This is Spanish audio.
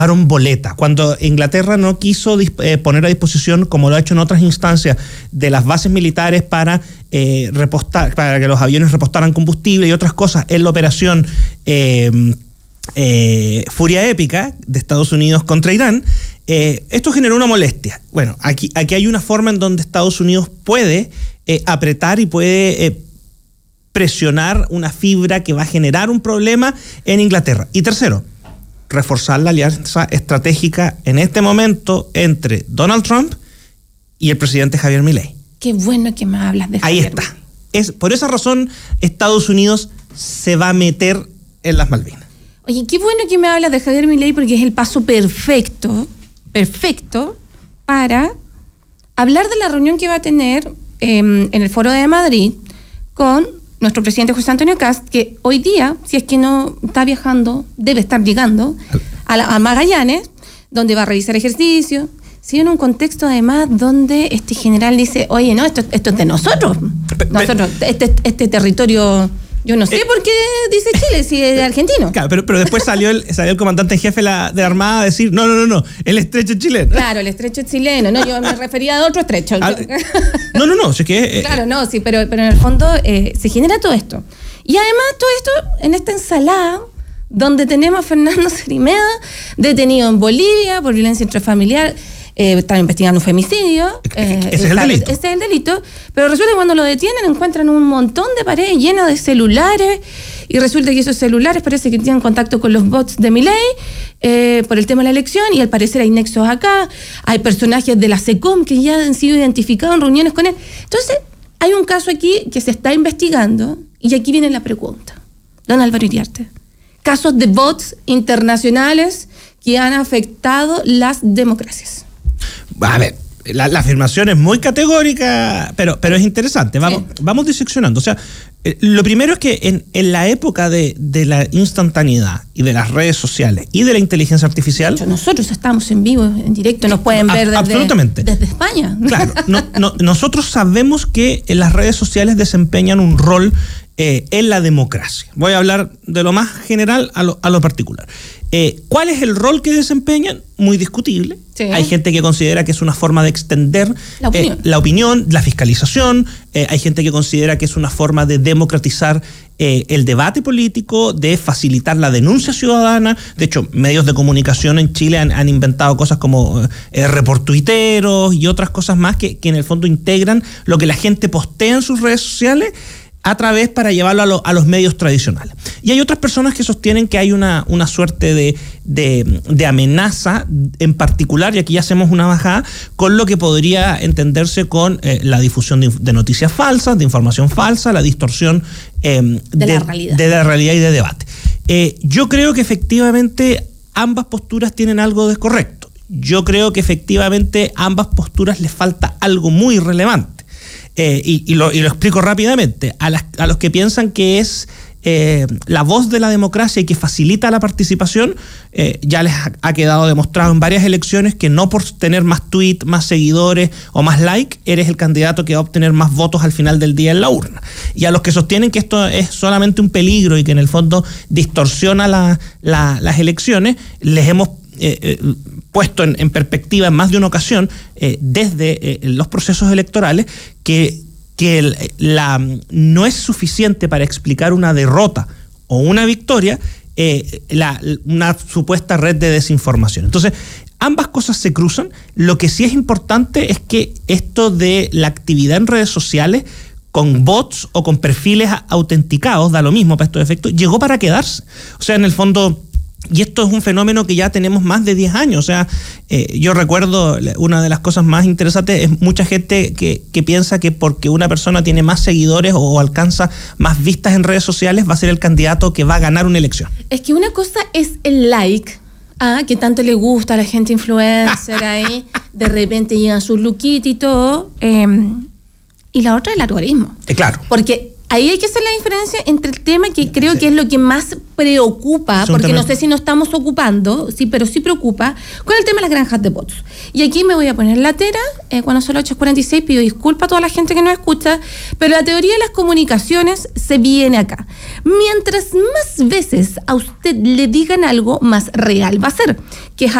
boleta. Cuando Inglaterra no quiso poner a disposición, como lo ha hecho en otras instancias, de las bases militares para repostar, para que los aviones repostaran combustible y otras cosas en la operación Furia Épica de Estados Unidos contra Irán, esto generó una molestia. Bueno, aquí hay una forma en donde Estados Unidos puede apretar y puede presionar una fibra que va a generar un problema en Inglaterra. Y tercero, reforzar la alianza estratégica en este momento entre Donald Trump y el presidente Javier Milei. Qué bueno que me hablas de Javier. Ahí está. Por esa razón, Estados Unidos se va a meter en las Malvinas. Oye, qué bueno que me hablas de Javier Milei, porque es el paso perfecto para hablar de la reunión que va a tener en el Foro de Madrid con nuestro presidente José Antonio Kast, que hoy día, si es que no está viajando, debe estar llegando a Magallanes, donde va a revisar ejercicio. Sí, en un contexto además donde este general dice, oye, no, esto es de nosotros. Este territorio, yo no sé por qué dice Chile si es argentino. Claro, pero después salió el comandante en jefe de la Armada a decir, no, el estrecho chileno. Claro, el estrecho chileno, no, yo me refería a otro estrecho. No, si es que... Claro, no, sí, pero en el fondo se genera todo esto. Y además todo esto en esta ensalada donde tenemos a Fernando Cerimeda detenido en Bolivia por violencia intrafamiliar. Están investigando un femicidio. Ese es el delito. Ese es el delito. Pero resulta que cuando lo detienen encuentran un montón de paredes llenas de celulares, y resulta que esos celulares parece que tienen contacto con los bots de Milei por el tema de la elección, y al parecer hay nexos acá, hay personajes de la SECOM que ya han sido identificados en reuniones con él. Entonces, hay un caso aquí que se está investigando, y aquí viene la pregunta. Don Álvaro Iriarte, casos de bots internacionales que han afectado las democracias. A ver, la afirmación es muy categórica, pero es interesante. Vamos diseccionando. O sea, lo primero es que en la época de la instantaneidad y de las redes sociales y de la inteligencia artificial... Nosotros estamos en vivo, en directo, nos pueden ver desde España. Claro, nosotros sabemos que las redes sociales desempeñan un rol en la democracia. Voy a hablar de lo más general a lo particular. ¿Cuál es el rol que desempeñan? Muy discutible. Sí. Hay gente que considera que es una forma de extender la opinión, la fiscalización. Hay gente que considera que es una forma de democratizar el debate político, de facilitar la denuncia ciudadana. De hecho, medios de comunicación en Chile han inventado cosas como reportuiteros y otras cosas más que en el fondo integran lo que la gente postea en sus redes sociales a través para llevarlo a los medios tradicionales. Y hay otras personas que sostienen que hay una suerte de amenaza en particular, y aquí ya hacemos una bajada, con lo que podría entenderse con la difusión de noticias falsas, de información falsa, la distorsión de la realidad y de debate. Yo creo que efectivamente ambas posturas tienen algo de correcto. Yo creo que efectivamente a ambas posturas les falta algo muy relevante. Y lo explico rápidamente. A los que piensan que es la voz de la democracia y que facilita la participación, ya les ha quedado demostrado en varias elecciones que no por tener más tweets, más seguidores o más likes, eres el candidato que va a obtener más votos al final del día en la urna. Y a los que sostienen que esto es solamente un peligro y que en el fondo distorsiona las elecciones, les hemos puesto en perspectiva en más de una ocasión desde los procesos electorales que no es suficiente para explicar una derrota o una victoria una supuesta red de desinformación. Entonces, ambas cosas se cruzan. Lo que sí es importante es que esto de la actividad en redes sociales con bots o con perfiles autenticados, da lo mismo para estos efectos, llegó para quedarse. O sea, en el fondo... Y esto es un fenómeno que ya tenemos más de 10 años. O sea, yo recuerdo una de las cosas más interesantes es mucha gente que piensa que porque una persona tiene más seguidores o alcanza más vistas en redes sociales va a ser el candidato que va a ganar una elección. Es que una cosa es el like, que tanto le gusta a la gente influencer ahí, de repente llegan sus lookits y todo, y la otra es el algoritmo. Claro. Porque Ahí hay que hacer la diferencia entre el tema que creo que es lo que más preocupa, porque no sé si nos estamos ocupando, sí, pero sí preocupa, con el tema de las granjas de votos. Y aquí me voy a poner latera, cuando son las 8:46, pido disculpas a toda la gente que nos escucha, pero la teoría de las comunicaciones se viene acá. Mientras más veces a usted le digan algo, más real va a ser, que es